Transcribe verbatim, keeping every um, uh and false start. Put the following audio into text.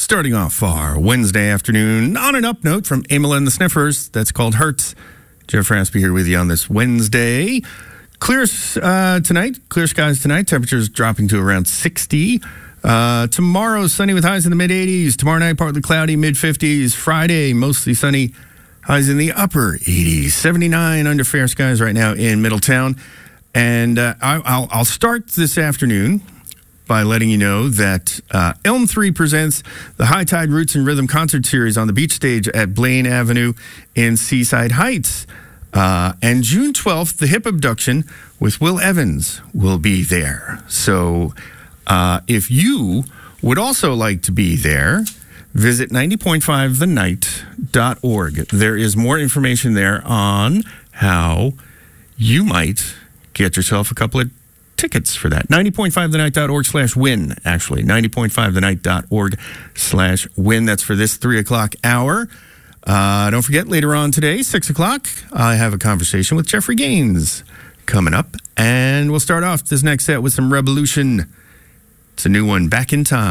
Starting off our Wednesday afternoon on an up note from Emil and the Sniffers. That's called Hurts. Jeff Raspy here with you on this Wednesday. Clear uh, tonight, clear skies tonight. Temperatures dropping to around sixty. Uh, tomorrow, sunny with highs in the mid eighties. Tomorrow night, partly cloudy, mid fifties. Friday, mostly sunny, highs in the upper eighties. seventy-nine under fair skies right now in Middletown. And uh, I, I'll, I'll start this afternoon by letting you know that uh, Elm three presents the High Tide Roots and Rhythm Concert Series on the beach stage at Blaine Avenue in Seaside Heights. Uh, and June twelfth, the Hip Abduction with Will Evans will be there. So uh, if you would also like to be there, visit ninety point five the night dot org. There is more information there on how you might get yourself a couple of tickets for that. ninety point five the night dot org slash win, actually. ninety point five the night dot org slash win. That's for this three o'clock hour. Uh, don't forget, later on today, six o'clock, I have a conversation with Jeffrey Gaines coming up. And we'll start off this next set with some Revolution. It's a new one, Back in Time.